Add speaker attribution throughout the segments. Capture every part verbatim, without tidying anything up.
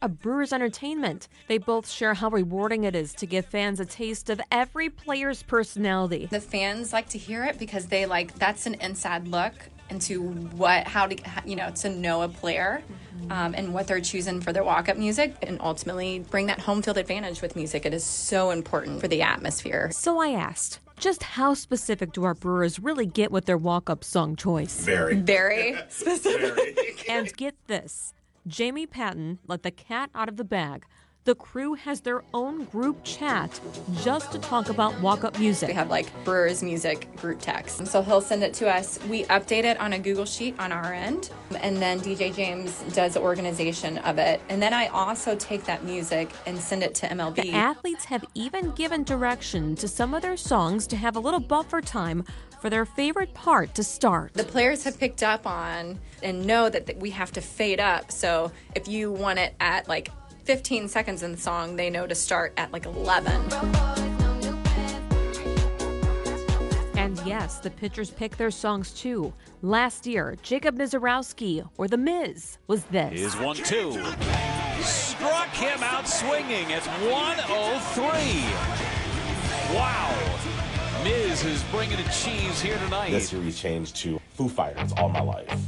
Speaker 1: of Brewers entertainment. They both share how rewarding it is to give fans a taste of every player's personality.
Speaker 2: The fans like to hear it because they like, that's an inside look into what, how to, you know, to know a player um, and what they're choosing for their walk-up music, and ultimately bring that home field advantage with music. It is so important for the atmosphere.
Speaker 1: So I asked, just how specific do our Brewers really get with their walk-up song choice?
Speaker 3: Very.
Speaker 2: Very specific.
Speaker 3: Very.
Speaker 1: And get this, Jamie Patton let the cat out of the bag. The crew has their own group chat just to talk about walk-up music.
Speaker 2: We have like Brewers music group text. So he'll send it to us. We update it on a Google Sheet on our end. And then D J James does the organization of it. And then I also take that music and send it to M L B.
Speaker 1: The athletes have even given direction to some of their songs to have a little buffer time for their favorite part to start.
Speaker 2: The players have picked up on and know that we have to fade up. So if you want it at like fifteen seconds in the song, they know to start at like eleven.
Speaker 1: And yes, the pitchers pick their songs too. Last year, Jacob Misiorowski, or The Miz, was this.
Speaker 4: Here's one two. Struck him out swinging. It's one oh three. Wow. Miz is bringing a cheese here tonight.
Speaker 3: This year we changed to Foo Fighters, All My Life.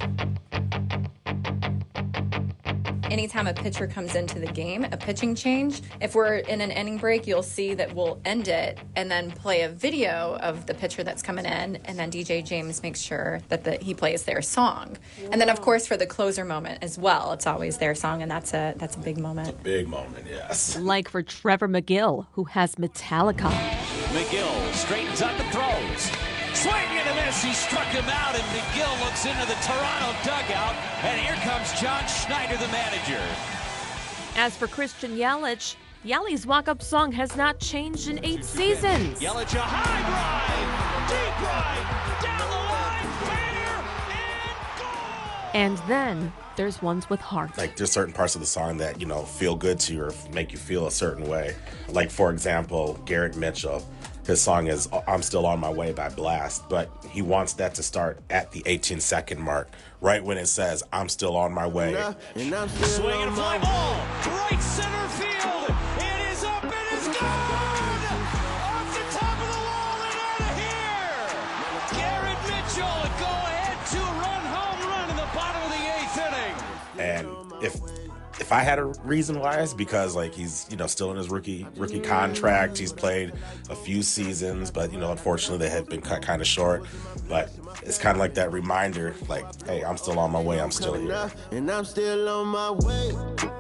Speaker 2: Anytime a pitcher comes into the game, a pitching change, if we're in an inning break, you'll see that we'll end it and then play a video of the pitcher that's coming in, and then D J James makes sure that the, he plays their song. Wow. And then, of course, for the closer moment as well, it's always their song, and that's a that's a big moment.
Speaker 3: It's a big moment, yes.
Speaker 1: Like for Trevor McGill, who has Metallica.
Speaker 4: McGill straightens up and throws. Swing and a miss. He struck him out, and McGill looks into the Toronto dugout, and here comes John Schneider, the manager.
Speaker 1: As for Christian Yelich, Yeli's walk-up song has not changed in eight seasons.
Speaker 4: Yelich, a high drive, deep right, down the line, fair, and goal!
Speaker 1: And then there's ones with heart.
Speaker 3: Like, there's certain parts of the song that, you know, feel good to you or make you feel a certain way. Like, for example, Garrett Mitchell. His song is I'm Still On My Way by Blast, but he wants that to start at the eighteen second mark, right when it says I'm still on my way.
Speaker 4: Swing and fly ball, right center field. It is up, it is gone! Off the top of the wall and out of here! Garrett Mitchell, a go-ahead two-run home run in the bottom of the eighth inning.
Speaker 3: And if If I had a reason why, it's because, like, he's, you know, still in his rookie rookie contract. He's played a few seasons, but, you know, unfortunately they had been cut kind of short. But it's kind of like that reminder, like, hey, I'm still on my way. I'm still here.
Speaker 5: And I'm still on my way.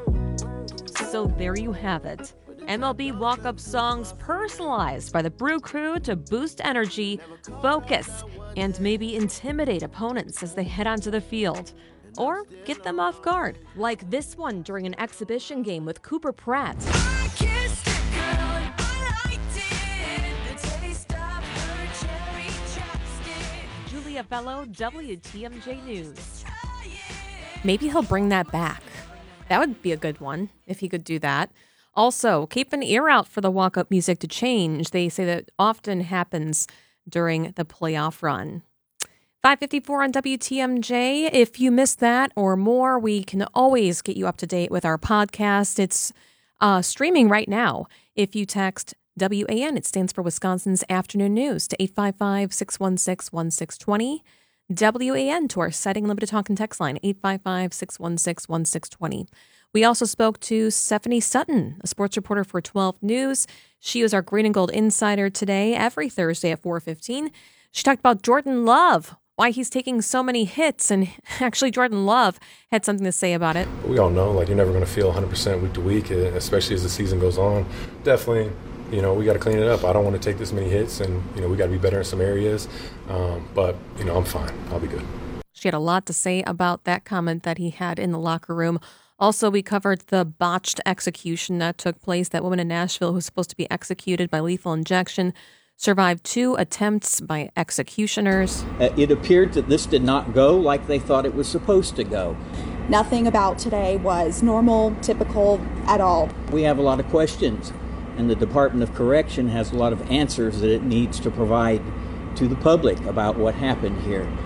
Speaker 1: So there you have it. M L B walk-up songs personalized by the Brew Crew to boost energy, focus, and maybe intimidate opponents as they head onto the field. Or get them off guard, like this one during an exhibition game with Cooper Pratt.
Speaker 6: I kissed a girl and I liked it. The taste of her cherry chapstick.
Speaker 1: Julia Fellow, W T M J News. Maybe he'll bring that back. That would be a good one, if he could do that. Also, keep an ear out for the walk-up music to change. They say that often happens during the playoff run. five fifty-four on W T M J. If you missed that or more, we can always get you up to date with our podcast. It's uh, streaming right now. If you text W A N, it stands for Wisconsin's Afternoon News, to eight five five, six one six, one six two zero. W A N to our Setting Limited Talk and Text line, eight five five, six one six, one six two zero. We also spoke to Stephanie Sutton, a sports reporter for twelve News. She is our Green and Gold Insider today, every Thursday at four fifteen. She talked about Jordan Love, why he's taking so many hits, and actually Jordan Love had something to say about it.
Speaker 7: We all know, like, you're never going to feel one hundred percent week to week, especially as the season goes on. Definitely, you know, we got to clean it up. I don't want to take this many hits, and, you know, we got to be better in some areas. Um, but, you know, I'm fine. I'll be good.
Speaker 1: She had a lot to say about that comment that he had in the locker room. Also, we covered the botched execution that took place. That woman in Nashville who was supposed to be executed by lethal injection survived two attempts by executioners.
Speaker 8: Uh, it appeared that this did not go like they thought it was supposed to go.
Speaker 9: Nothing about today was normal, typical at all.
Speaker 8: We have a lot of questions, and the Department of Correction has a lot of answers that it needs to provide to the public about what happened here.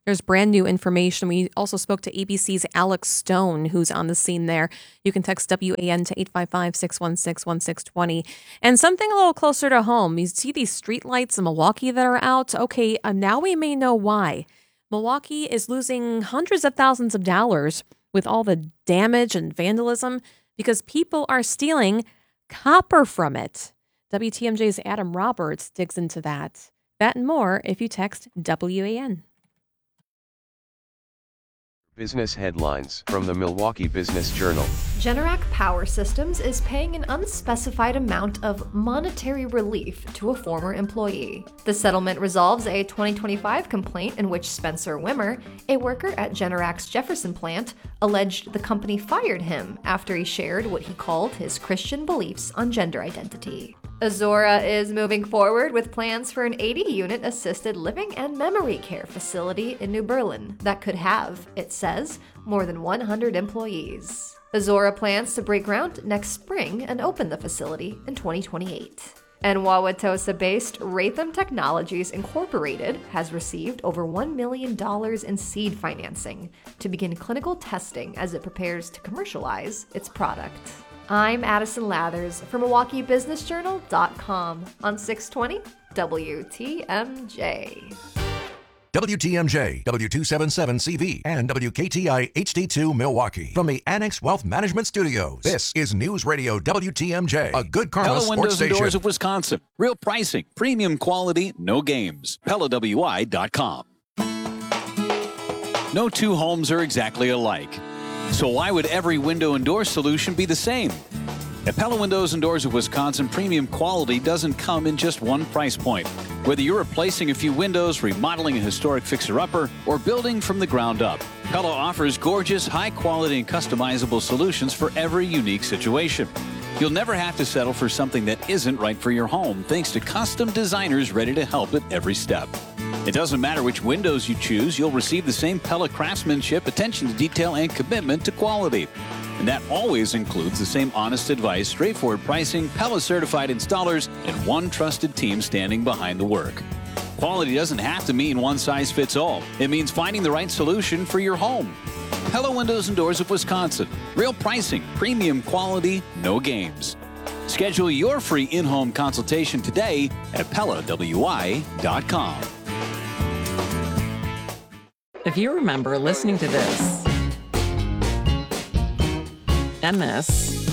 Speaker 1: There's brand new information. We also spoke to A B C's Alex Stone, who's on the scene there. You can text W A N to eight five five, six one six, one six two zero. And something a little closer to home. You see these street lights in Milwaukee that are out? Okay, uh, now we may know why. Milwaukee is losing hundreds of thousands of dollars with all the damage and vandalism because people are stealing copper from it. W T M J's Adam Roberts digs into that. That and more if you text W A N.
Speaker 10: Business headlines from the Milwaukee Business Journal.
Speaker 11: Generac Power Systems is paying an unspecified amount of monetary relief to a former employee. The settlement resolves a twenty twenty-five complaint in which Spencer Wimmer, a worker at Generac's Jefferson plant, alleged the company fired him after he shared what he called his Christian beliefs on gender identity. Azora is moving forward with plans for an eighty-unit assisted living and memory care facility in New Berlin that could have, it says, more than one hundred employees. Azora plans to break ground next spring and open the facility in twenty twenty-eight. And Wauwatosa-based Ratham Technologies Incorporated has received over one million dollars in seed financing to begin clinical testing as it prepares to commercialize its product. I'm Addison Lathers for Milwaukee Business Journal dot com on six twenty W T M J.
Speaker 12: W T M J, W two seventy-seven C V, and W K T I H D two Milwaukee. From the Annex Wealth Management Studios, this is News Radio W T M J, a good karma
Speaker 13: Pella
Speaker 12: sports
Speaker 13: Windows
Speaker 12: station.
Speaker 13: and Doors of Wisconsin. Real pricing, premium quality, no games. Pella W I dot com. No two homes are exactly alike. So why would every window and door solution be the same? At Pella Windows and Doors of Wisconsin, premium quality doesn't come in just one price point. Whether you're replacing a few windows, remodeling a historic fixer-upper, or building from the ground up, Pella offers gorgeous, high-quality, and customizable solutions for every unique situation. You'll never have to settle for something that isn't right for your home, thanks to custom designers ready to help at every step. It doesn't matter which windows you choose, you'll receive the same Pella craftsmanship, attention to detail, and commitment to quality. And that always includes the same honest advice, straightforward pricing, Pella-certified installers, and one trusted team standing behind the work. Quality doesn't have to mean one size fits all. It means finding the right solution for your home. Pella Windows and Doors of Wisconsin. Real pricing, premium quality, no games. Schedule your free in-home consultation today at Pella W I dot com.
Speaker 14: If you remember listening to this, and this,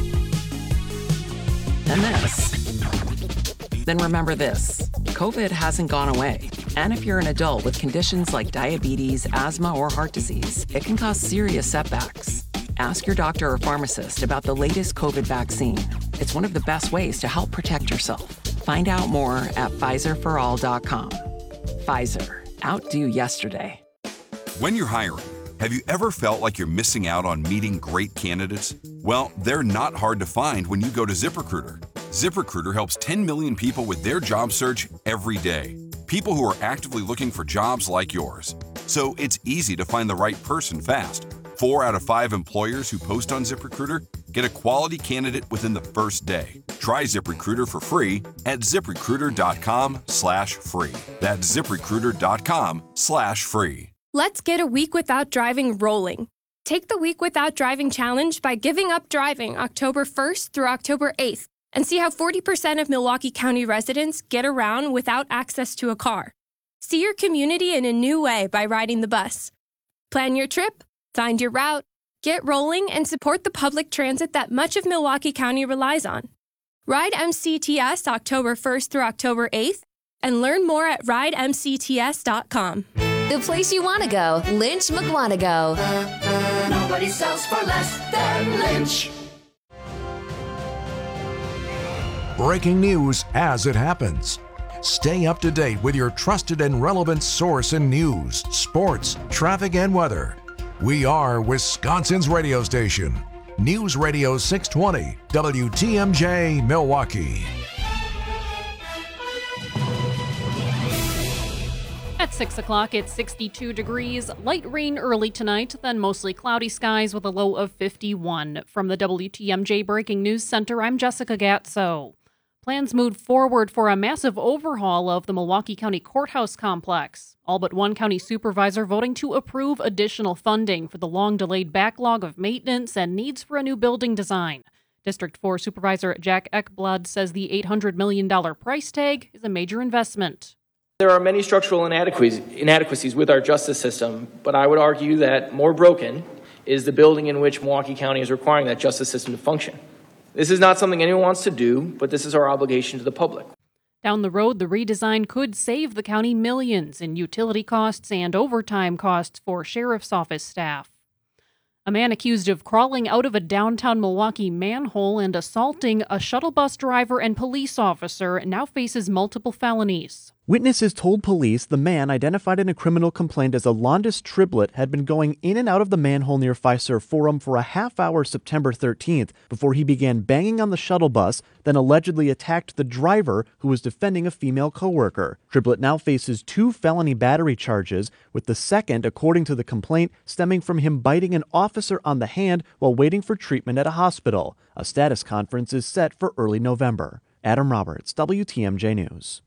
Speaker 14: and this, then remember this. COVID hasn't gone away. And if you're an adult with conditions like diabetes, asthma, or heart disease, it can cause serious setbacks. Ask your doctor or pharmacist about the latest COVID vaccine. It's one of the best ways to help protect yourself. Find out more at Pfizer for all dot com. Pfizer. Outdo yesterday.
Speaker 15: When you're hiring, have you ever felt like you're missing out on meeting great candidates? Well, they're not hard to find when you go to ZipRecruiter. ZipRecruiter helps ten million people with their job search every day. People who are actively looking for jobs like yours. So it's easy to find the right person fast. Four out of five employers who post on ZipRecruiter get a quality candidate within the first day. Try ZipRecruiter for free at ZipRecruiter.com slash free. That's ZipRecruiter.com slash free.
Speaker 16: Let's get a week without driving rolling. Take the Week Without Driving Challenge by giving up driving October first through October eighth and see how forty percent of Milwaukee County residents get around without access to a car. See your community in a new way by riding the bus. Plan your trip, find your route, get rolling, and support the public transit that much of Milwaukee County relies on. Ride M C T S October first through October eighth and learn more at ride M C T S dot com.
Speaker 17: The place you want to go, Lynch McWanago.
Speaker 6: Nobody sells for less than Lynch.
Speaker 12: Breaking news as it happens. Stay up to date with your trusted and relevant source in news, sports, traffic, and weather. We are Wisconsin's radio station. News Radio six twenty, W T M J, Milwaukee.
Speaker 18: At six o'clock, it's sixty-two degrees, light rain early tonight, then mostly cloudy skies with a low of fifty-one. From the W T M J Breaking News Center, I'm Jessica Gatso. Plans moved forward for a massive overhaul of the Milwaukee County Courthouse complex. All but one county supervisor voting to approve additional funding for the long-delayed backlog of maintenance and needs for a new building design. District four Supervisor Jack Eckblad says the eight hundred million dollars price tag is a major investment.
Speaker 19: There are many structural inadequacies, inadequacies with our justice system, but I would argue that more broken is the building in which Milwaukee County is requiring that justice system to function. This is not something anyone wants to do, but this is our obligation to the public.
Speaker 18: Down the road, the redesign could save the county millions in utility costs and overtime costs for sheriff's office staff. A man accused of crawling out of a downtown Milwaukee manhole and assaulting a shuttle bus driver and police officer now faces multiple felonies.
Speaker 20: Witnesses told police the man, identified in a criminal complaint as Alondis Triblet, had been going in and out of the manhole near Fiserv Forum for a half hour September thirteenth before he began banging on the shuttle bus, then allegedly attacked the driver who was defending a female coworker. Triblet now faces two felony battery charges, with the second, according to the complaint, stemming from him biting an officer on the hand while waiting for treatment at a hospital. A status conference is set for early November. Adam Roberts, W T M J News.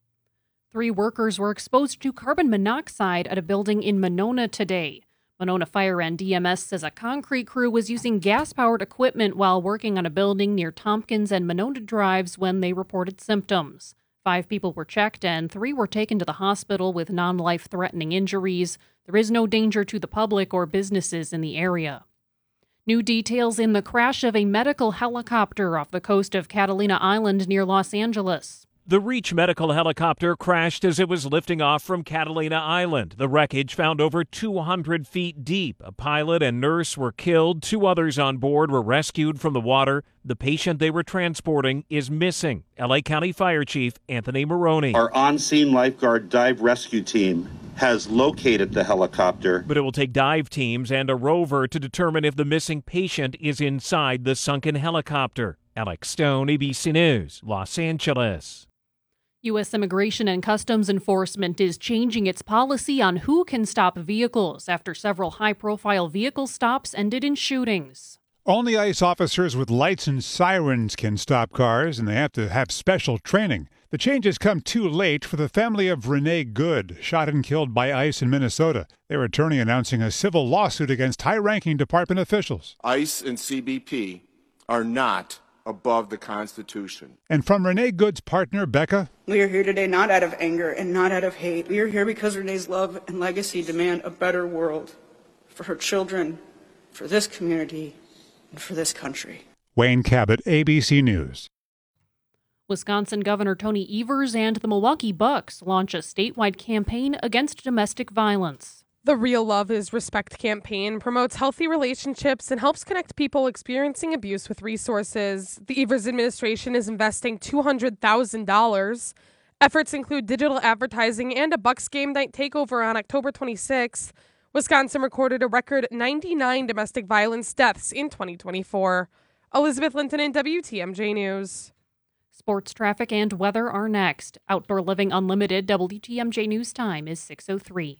Speaker 18: Three workers were exposed to carbon monoxide at a building in Monona today. Monona Fire and D M S says a concrete crew was using gas-powered equipment while working on a building near Tompkins and Monona Drives when they reported symptoms. Five people were checked and three were taken to the hospital with non-life-threatening injuries. There is no danger to the public or businesses in the area. New details in the crash of a medical helicopter off the coast of Catalina Island near Los Angeles.
Speaker 21: The Reach medical helicopter crashed as it was lifting off from Catalina Island. The wreckage found over two hundred feet deep. A pilot and nurse were killed. Two others on board were rescued from the water. The patient they were transporting is missing. L A County Fire Chief Anthony Maroney.
Speaker 22: Our on-scene lifeguard dive rescue team has located the helicopter.
Speaker 21: But it will take dive teams and a rover to determine if the missing patient is inside the sunken helicopter. Alex Stone, A B C News, Los Angeles.
Speaker 18: U S Immigration and Customs Enforcement is changing its policy on who can stop vehicles after several high-profile vehicle stops ended in shootings.
Speaker 23: Only ICE officers with lights and sirens can stop cars, and they have to have special training. The changes come too late for the family of Renee Good, shot and killed by ICE in Minnesota. Their attorney announcing a civil lawsuit against high-ranking department officials.
Speaker 24: ICE and C B P are not above the Constitution.
Speaker 23: And from Renee Good's partner, Becca.
Speaker 25: We are here today not out of anger and not out of hate. We are here because Renee's love and legacy demand a better world for her children, for this community, and for this country.
Speaker 23: Wayne Cabot, A B C News.
Speaker 18: Wisconsin Governor Tony Evers and the Milwaukee Bucks launch a statewide campaign against domestic violence.
Speaker 26: The Real Love is Respect campaign promotes healthy relationships and helps connect people experiencing abuse with resources. The Evers administration is investing two hundred thousand dollars. Efforts include digital advertising and a Bucks game night takeover on October twenty-sixth. Wisconsin recorded a record ninety-nine domestic violence deaths in twenty twenty-four. Elizabeth Linton in W T M J News.
Speaker 18: Sports, traffic, and weather are next. Outdoor Living Unlimited W T M J News time is six oh three.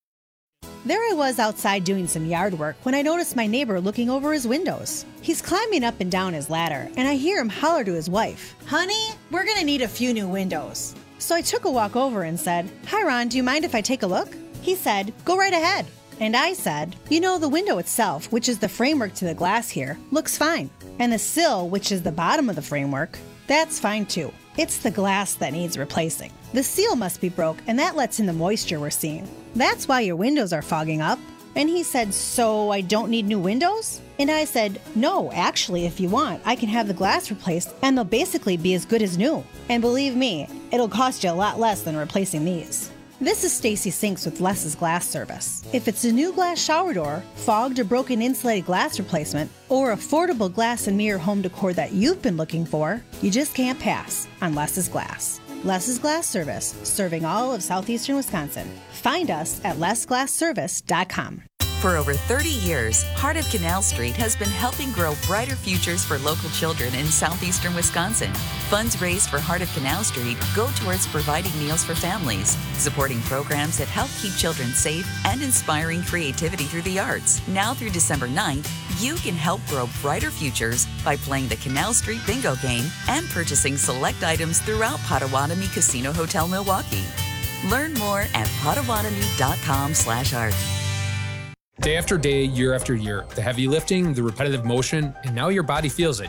Speaker 27: There I was outside doing some yard work when I noticed my neighbor looking over his windows. He's climbing up and down his ladder, and I hear him holler to his wife, "Honey, we're gonna need a few new windows." So I took a walk over and said, "Hi Ron, do you mind if I take a look?" He said, "Go right ahead." And I said, "You know, the window itself, which is the framework to the glass here, looks fine. And the sill, which is the bottom of the framework, that's fine too. It's the glass that needs replacing. The seal must be broke, and that lets in the moisture we're seeing. That's why your windows are fogging up." And he said, "So I don't need new windows?" And I said, "No, actually, if you want, I can have the glass replaced, and they'll basically be as good as new. And believe me, it'll cost you a lot less than replacing these." This is Stacy Sinks with Less's Glass Service. If it's a new glass shower door, fogged or broken insulated glass replacement, or affordable glass and mirror home decor that you've been looking for, you just can't pass on Less's Glass. Less's Glass Service, serving all of southeastern Wisconsin. Find us at less glass service dot com.
Speaker 28: For over thirty years, Heart of Canal Street has been helping grow brighter futures for local children in southeastern Wisconsin. Funds raised for Heart of Canal Street go towards providing meals for families, supporting programs that help keep children safe and inspiring creativity through the arts. Now through December ninth, you can help grow brighter futures by playing the Canal Street Bingo game and purchasing select items throughout Potawatomi Casino Hotel Milwaukee. Learn more at potawatomi.com slash art.
Speaker 1: Day after day, year after year, the heavy lifting, the repetitive motion, and now your body feels it.